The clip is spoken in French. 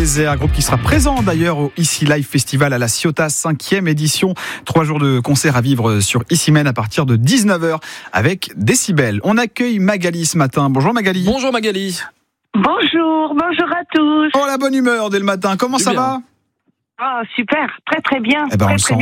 Désert, groupe qui sera présent d'ailleurs au Ici Live Festival à la Ciotat, 5e édition. 3 jours de concert à vivre sur Issymène à partir de 19h avec Décibel. On accueille Magali ce matin. Bonjour Magali. Bonjour Magali. Bonjour à tous. Oh, la bonne humeur dès le matin. Comment ça va ? Ah, super, très bien. Eh ben, très